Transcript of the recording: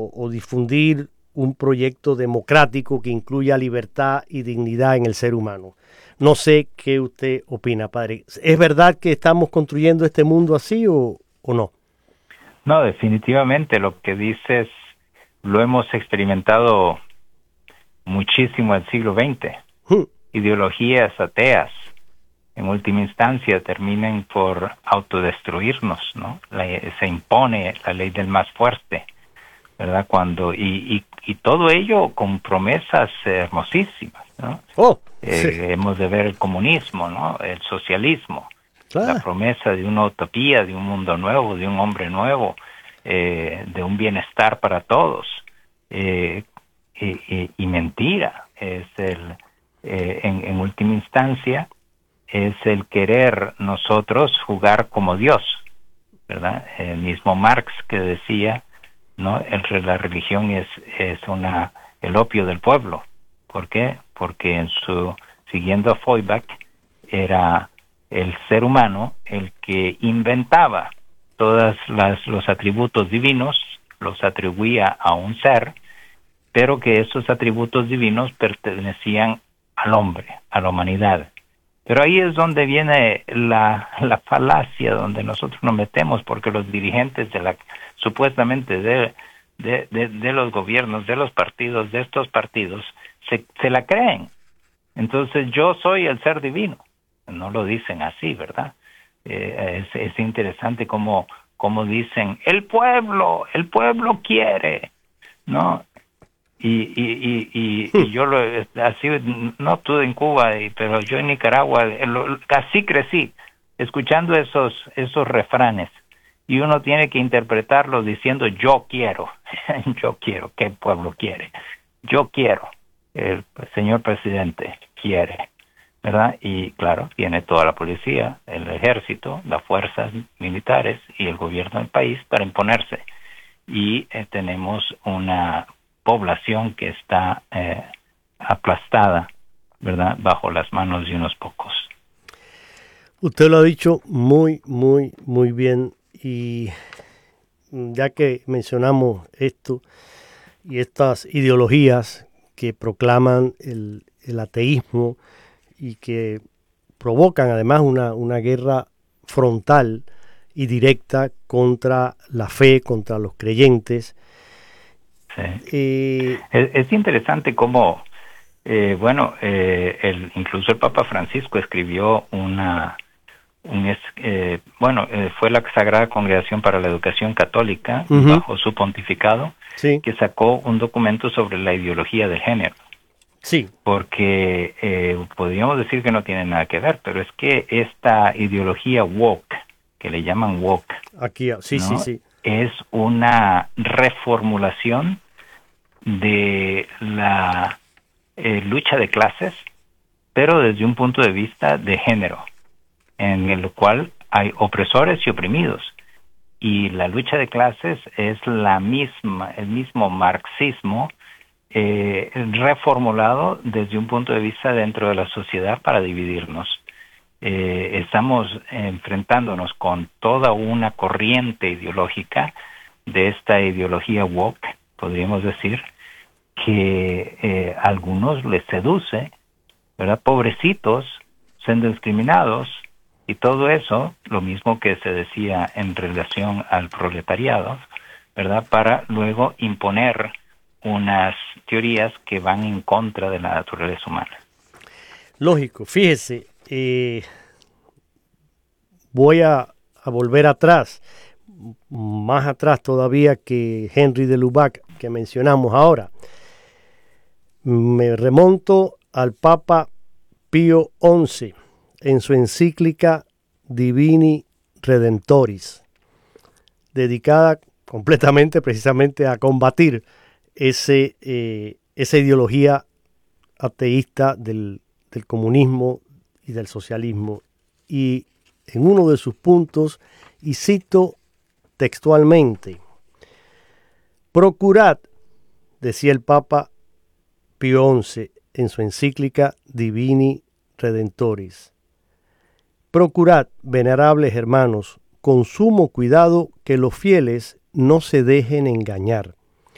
o difundir un proyecto democrático que incluya libertad y dignidad en el ser humano. No sé qué usted opina, padre. ¿Es verdad que estamos construyendo este mundo así o no? No, definitivamente lo que dices lo hemos experimentado muchísimo en el siglo XX. Ideologías ateas, en última instancia, terminan por autodestruirnos, ¿no? Se impone la ley del más fuerte, ¿verdad? Y todo ello con promesas hermosísimas, ¿no? Sí. Hemos de ver el comunismo, ¿no? El socialismo, claro. La promesa de una utopía, de un mundo nuevo, de un hombre nuevo, de un bienestar para todos, y mentira. Es en última instancia, es el querer nosotros jugar como Dios, ¿verdad? El mismo Marx que decía, ¿no? La religión es el opio del pueblo. ¿Por qué? Porque siguiendo a Feuerbach, era el ser humano el que inventaba todos los atributos divinos, los atribuía a un ser, pero que esos atributos divinos pertenecían al hombre, a la humanidad. Pero ahí es donde viene la falacia, donde nosotros nos metemos, porque los dirigentes supuestamente de los gobiernos, de los partidos, de estos partidos, se la creen. Entonces yo soy el ser divino. No lo dicen así, ¿verdad? Es interesante cómo dicen, el pueblo quiere, ¿no? Y yo así, no tú en Cuba, pero yo en Nicaragua, así crecí, escuchando esos refranes. Y uno tiene que interpretarlos diciendo, yo quiero, ¿qué el pueblo quiere? Yo quiero, el señor presidente quiere, ¿verdad? Y claro, tiene toda la policía, el ejército, las fuerzas militares y el gobierno del país para imponerse. Y tenemos una población que está aplastada, ¿verdad?, bajo las manos de unos pocos. Usted lo ha dicho muy, muy, muy bien. Y ya que mencionamos esto y estas ideologías que proclaman el ateísmo y que provocan además una guerra frontal y directa contra la fe, contra los creyentes. Sí. Es interesante cómo, incluso el Papa Francisco escribió fue la Sagrada Congregación para la Educación Católica, bajo su pontificado, sí, que sacó un documento sobre la ideología de género. Sí. Porque podríamos decir que no tiene nada que ver, pero es que esta ideología woke, que le llaman woke, aquí, sí, ¿no? sí, es una reformulación de la lucha de clases, pero desde un punto de vista de género, en el cual hay opresores y oprimidos. Y la lucha de clases es el mismo marxismo reformulado desde un punto de vista dentro de la sociedad para dividirnos. Estamos enfrentándonos con toda una corriente ideológica de esta ideología woke, podríamos decir, que a algunos les seduce, ¿verdad? Pobrecitos, siendo discriminados, y todo eso, lo mismo que se decía en relación al proletariado, ¿verdad? Para luego imponer unas teorías que van en contra de la naturaleza humana. Lógico, fíjese, voy a volver atrás, más atrás todavía que Henry de Lubac, que mencionamos ahora. Me remonto al Papa Pío XI en su encíclica Divini Redentoris, dedicada completamente precisamente a combatir esa ideología ateísta del comunismo y del socialismo. Y en uno de sus puntos, y cito textualmente, procurad, decía el Papa Pío XI en su encíclica Divini Redentoris, procurad, venerables hermanos, con sumo cuidado que los fieles no se dejen engañar,